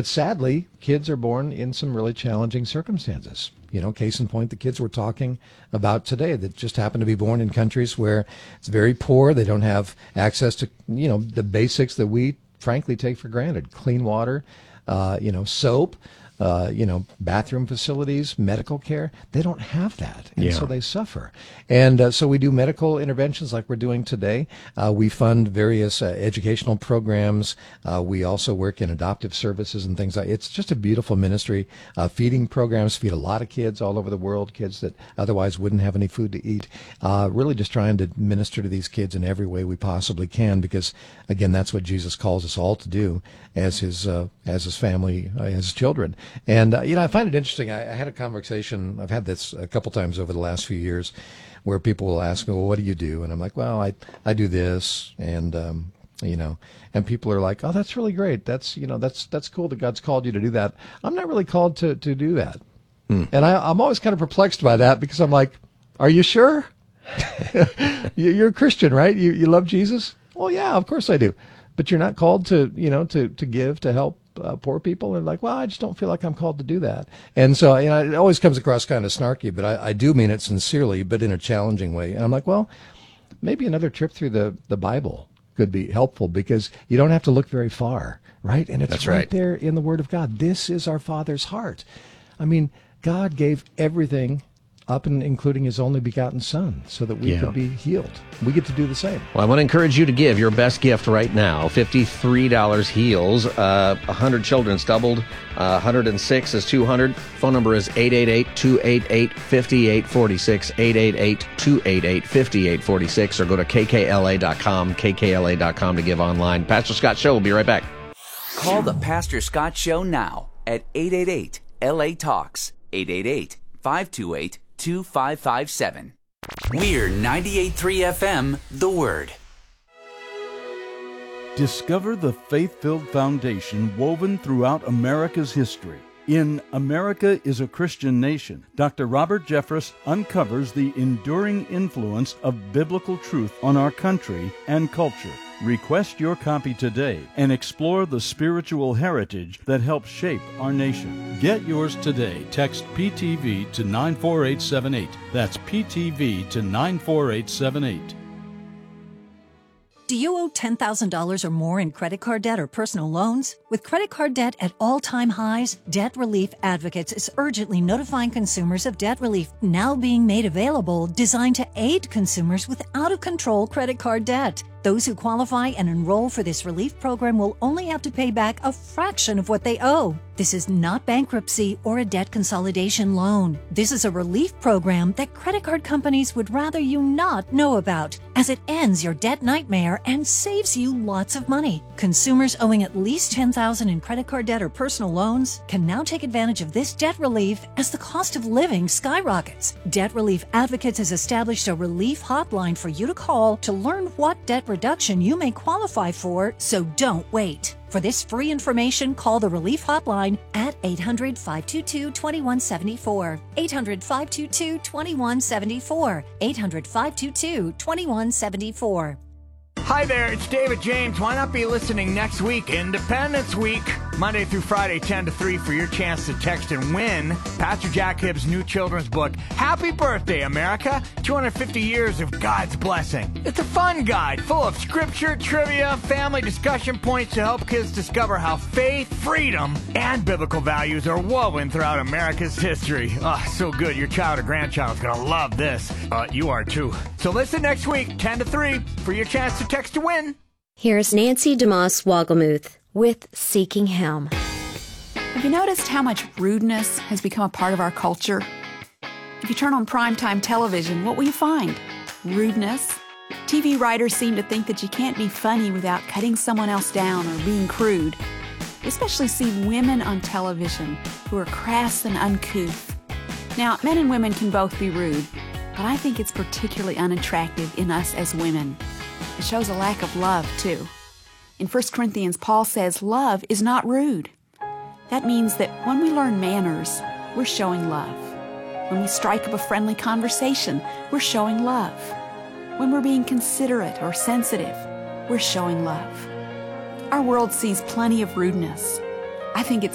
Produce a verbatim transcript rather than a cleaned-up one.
sadly, kids are born in some really challenging circumstances. You know, case in point, the kids we're talking about today that just happen to be born in countries where it's very poor. They don't have access to, you know, the basics that we frankly take for granted. Clean water, uh, you know, soap, uh, you know, bathroom facilities, medical care. They don't have that. And yeah. so they suffer. And uh, so we do medical interventions like we're doing today. Uh, we fund various uh, educational programs. Uh, we also work in adoptive services and things like that. It's just a beautiful ministry. Uh, feeding programs feed a lot of kids all over the world, kids that otherwise wouldn't have any food to eat. Uh, really just trying to minister to these kids in every way we possibly can because, again, that's what Jesus calls us all to do as his uh, as his family, uh, as his children. And, uh, you know, I find it interesting. I, I had a conversation, I've had this a couple times over the last few years, where people will ask me, well, what do you do? And I'm like, well, I, I do this. And, um, you know, and people are like, oh, that's really great. That's, you know, that's, that's cool that God's called you to do that. I'm not really called to, to do that. Hmm. And I, I'm always kind of perplexed by that because I'm like, are you sure? You're a Christian, right? You, you love Jesus? Well, yeah, of course I do. But you're not called to, you know, to, to give, to help uh, poor people. And like, well, I just don't feel like I'm called to do that. And so, you know, it always comes across kind of snarky, but I, I do mean it sincerely, but in a challenging way. And I'm like, well, maybe another trip through the, the Bible could be helpful because you don't have to look very far, right? And it's That's right, right there in the Word of God. This is our Father's heart. I mean, God gave everything up and including his only begotten Son so that we yeah. could be healed. We get to do the same. Well, I want to encourage you to give your best gift right now. fifty-three dollars heals. Uh, one hundred children's doubled. Uh, one hundred six is two hundred. Phone number is eight eight eight, two eight eight, five eight four six, eight eight eight, two eight eight, five eight four six, or go to k k l a dot com, k k l a dot com to give online. Pastor Scott Show will be right back. Call the Pastor Scott Show now at eight eight eight, L A Talks, eight eight eight, five two eight, two five five seven. We're ninety-eight point three F M, The Word. Discover the faith-filled foundation woven throughout America's history. In America is a Christian Nation, Doctor Robert Jeffress uncovers the enduring influence of biblical truth on our country and culture. Request your copy today and explore the spiritual heritage that helps shape our nation. Get yours today. Text P T V to nine four eight seven eight. That's P T V to nine four eight seven eight. Do you owe ten thousand dollars or more in credit card debt or personal loans? With credit card debt at all-time highs, Debt Relief Advocates is urgently notifying consumers of debt relief now being made available, designed to aid consumers with out-of-control credit card debt. Those who qualify and enroll for this relief program will only have to pay back a fraction of what they owe. This is not bankruptcy or a debt consolidation loan. This is a relief program that credit card companies would rather you not know about, as it ends your debt nightmare and saves you lots of money. Consumers owing at least ten thousand dollars in credit card debt or personal loans can now take advantage of this debt relief as the cost of living skyrockets. Debt Relief Advocates has established a relief hotline for you to call to learn what debt reduction you may qualify for, so don't wait. For this free information, call the Relief Hotline at eight hundred, five two two, two one seven four. eight hundred, five two two, two one seven four. eight hundred, five two two, two one seven four. Hi there, it's David James. Why not be listening next week, Independence Week, Monday through Friday, ten to three, for your chance to text and win Pastor Jack Hibbs' new children's book, Happy Birthday, America, two hundred fifty years of God's Blessing. It's a fun guide full of scripture, trivia, family discussion points to help kids discover how faith, freedom, and biblical values are woven throughout America's history. Oh, so good. Your child or grandchild is going to love this. Uh, you are too. So listen next week, ten to three, for your chance to text to win. Here's Nancy DeMoss Wogelmuth with Seeking Him. Have you noticed how much rudeness has become a part of our culture? If you turn on primetime television, what will you find? Rudeness. T V writers seem to think that you can't be funny without cutting someone else down or being crude. We especially see women on television who are crass and uncouth. Now, men and women can both be rude, but I think it's particularly unattractive in us as women. It shows a lack of love, too. In First Corinthians, Paul says love is not rude. That means that when we learn manners, we're showing love. When we strike up a friendly conversation, we're showing love. When we're being considerate or sensitive, we're showing love. Our world sees plenty of rudeness. I think it's